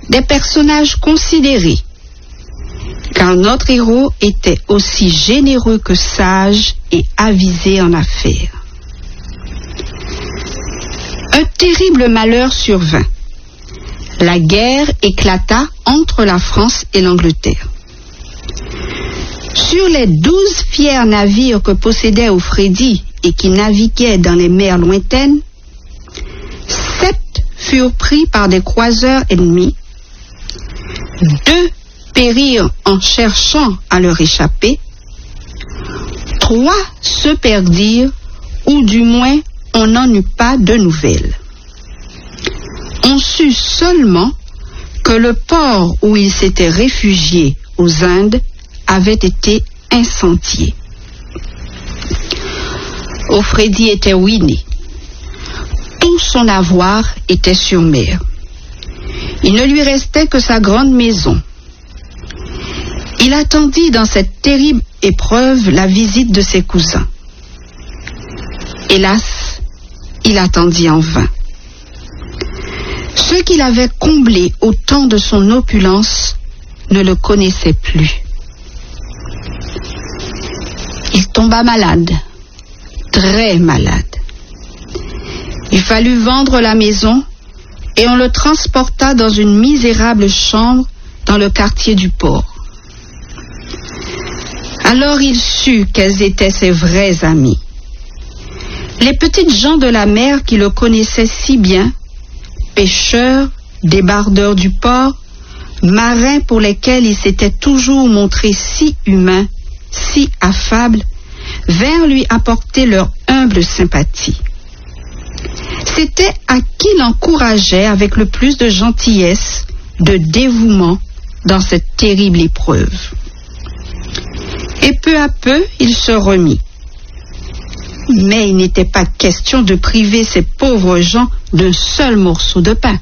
des personnages considérés, car notre héros était aussi généreux que sage et avisé en affaires. Un terrible malheur survint. La guerre éclata entre la France et l'Angleterre. Sur les 12 fiers navires que possédait Offrédy et qui naviguaient dans les mers lointaines, 7 furent pris par des croiseurs ennemis, 2 périrent en cherchant à leur échapper, 3 se perdirent, ou du moins on n'en eut pas de nouvelles. On sut seulement que le port où ils s'étaient réfugiés aux Indes avait été incendié. Offrédy était ruiné. Tout son avoir était sur mer. Il ne lui restait que sa grande maison. Il attendit dans cette terrible épreuve la visite de ses cousins. Hélas, il attendit en vain. Ceux qui l'avaient comblé au temps de son opulence ne le connaissaient plus. Il tomba malade, très malade. Il fallut vendre la maison et on le transporta dans une misérable chambre dans le quartier du port. Alors il sut quels étaient ses vrais amis. Les petites gens de la mer qui le connaissaient si bien, pêcheurs, débardeurs du port, marins pour lesquels il s'était toujours montré si humain, si affable, vinrent lui apporter leur humble sympathie. C'était à qui l'encourageait avec le plus de gentillesse, de dévouement dans cette terrible épreuve. Et peu à peu, il se remit. Mais il n'était pas question de priver ces pauvres gens d'un seul morceau de pain.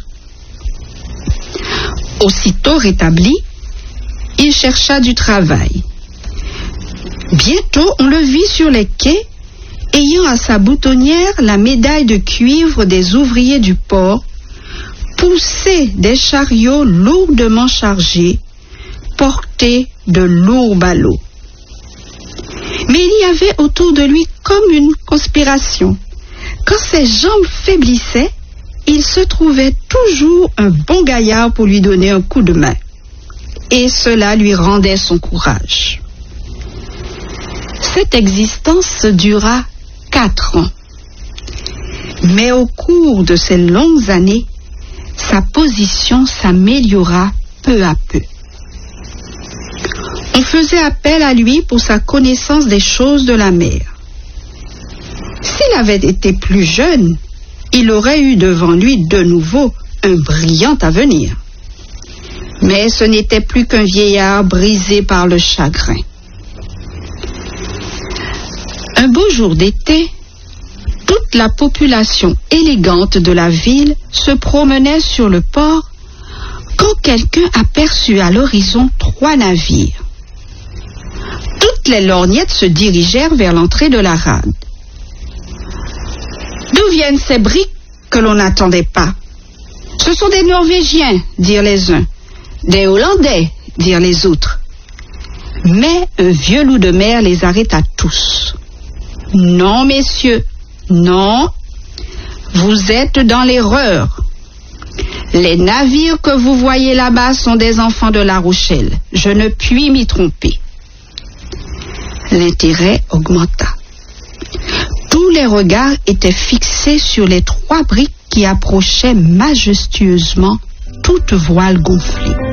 Aussitôt rétabli, il chercha du travail. Bientôt, on le vit sur les quais, ayant à sa boutonnière la médaille de cuivre des ouvriers du port, pousser des chariots lourdement chargés, porter de lourds ballots. Mais il y avait autour de lui comme une conspiration. Quand ses jambes faiblissaient, il se trouvait toujours un bon gaillard pour lui donner un coup de main. Et cela lui rendait son courage. Cette existence dura 4 ans. Mais au cours de ces longues années, sa position s'améliora peu à peu. On faisait appel à lui pour sa connaissance des choses de la mer. S'il avait été plus jeune, il aurait eu devant lui de nouveau un brillant avenir. Mais ce n'était plus qu'un vieillard brisé par le chagrin. Un beau jour d'été, toute la population élégante de la ville se promenait sur le port quand quelqu'un aperçut à l'horizon 3 navires. Toutes les lorgnettes se dirigèrent vers l'entrée de la rade. D'où viennent ces briques que l'on n'attendait pas? Ce sont des Norvégiens, dirent les uns. Des Hollandais, dirent les autres. Mais un vieux loup de mer les arrêta tous. Non, messieurs, non, vous êtes dans l'erreur. Les navires que vous voyez là-bas sont des enfants de La Rochelle. Je ne puis m'y tromper. L'intérêt augmenta. Tous les regards étaient fixés sur les 3 briques qui approchaient majestueusement, toutes voiles gonflées.